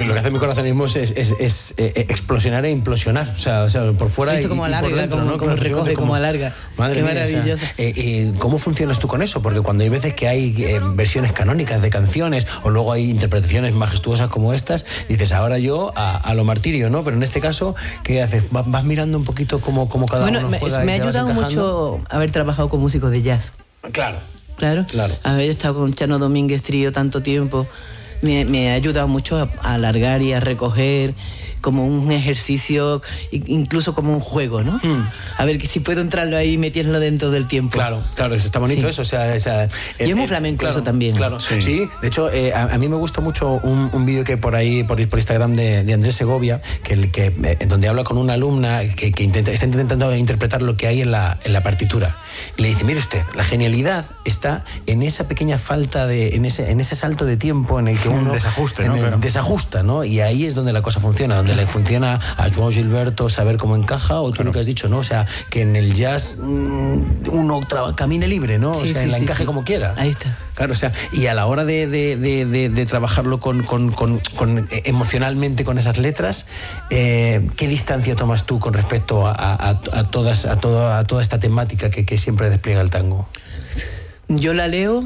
que hace mi corazonismo es explosionar e implosionar. O sea por fuera y como alarga, por dentro, ¿no? Como recoge, como alarga. Madre mía, maravilloso. ¿Cómo funcionas tú con eso? Porque cuando hay veces que hay versiones canónicas de canciones o luego hay interpretaciones majestuosas como estas, dices, ahora yo a lo Martirio, ¿no? Pero en este caso, ¿qué haces? ¿Vas mirando un poquito cómo cada uno juega? Me ha ayudado mucho haber trabajado con músicos de jazz. Claro. Haber estado con Chano Domínguez Trío tanto tiempo me ha ayudado mucho a alargar y a recoger como un ejercicio, incluso como un juego, ¿no? A ver si puedo entrarlo ahí y meterlo dentro del tiempo. Claro, está bonito eso. Y es muy flamenco eso también. Claro, sí. De hecho, a mí me gusta mucho un vídeo que por Instagram de Andrés Segovia, en donde habla con una alumna que está intentando interpretar lo que hay en la partitura. Y le dice, mire usted, la genialidad está en esa pequeña falta en ese salto de tiempo en el que uno desajusta, ¿no? Y ahí es donde la cosa funciona, donde le funciona a João Gilberto saber cómo encaja, o tú lo que has dicho, ¿no? O sea, que en el jazz uno camine libre, ¿no? La encaje como quiera. Ahí está. Claro, o sea, y a la hora de trabajarlo con emocionalmente con esas letras, ¿qué distancia tomas tú con respecto a toda esta temática que siempre despliega el tango? Yo la leo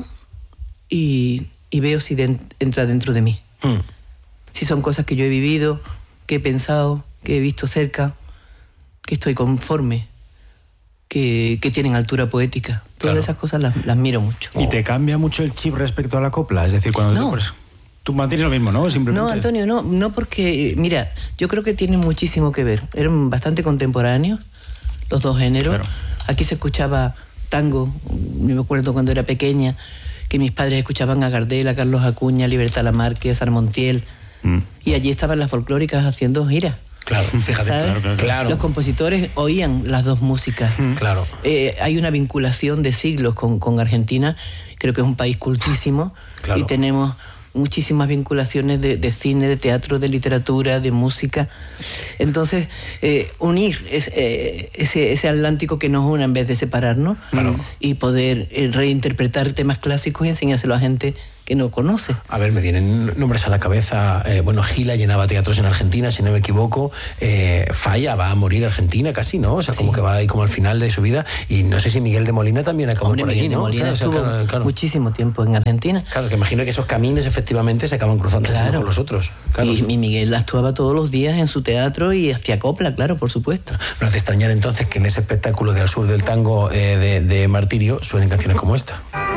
y veo si entra dentro de mí. Si son cosas que yo he vivido, que he pensado, que he visto cerca, que estoy conforme, que tienen altura poética. Todas esas cosas las miro mucho. ¿Y te cambia mucho el chip respecto a la copla? Es decir, cuando tú mantienes lo mismo, ¿no? Simplemente... No, Antonio, no porque... Mira, yo creo que tiene muchísimo que ver. Eran bastante contemporáneos los dos géneros. Claro. Aquí se escuchaba tango. Me acuerdo cuando era pequeña que mis padres escuchaban a Gardel, a Carlos Acuña, a Libertad Lamarque, a Sarmontiel. Y allí estaban las folclóricas haciendo giras. Claro, fíjate, claro. Los compositores oían las dos músicas. Claro. Hay una vinculación de siglos con Argentina. Creo que es un país cultísimo. Claro. Y tenemos muchísimas vinculaciones de cine, de teatro, de literatura, de música. Entonces, unir ese Atlántico que nos une en vez de separarnos, y poder reinterpretar temas clásicos y enseñárselo a gente que no conoce. A ver, me vienen nombres a la cabeza. Gila llenaba teatros en Argentina, si no me equivoco. Falla va a morir Argentina casi, ¿no? O sea, como que va ahí como al final de su vida. Y no sé si Miguel de Molina también acabó por allí, ¿no? Miguel de Molina estuvo muchísimo tiempo en Argentina. Claro, que imagino que esos caminos efectivamente se acaban cruzando con los otros. Claro. Y Miguel actuaba todos los días en su teatro y hacía copla, claro, por supuesto. No hace extrañar entonces que en ese espectáculo de Al Sur del Tango de Martirio suenen canciones como esta.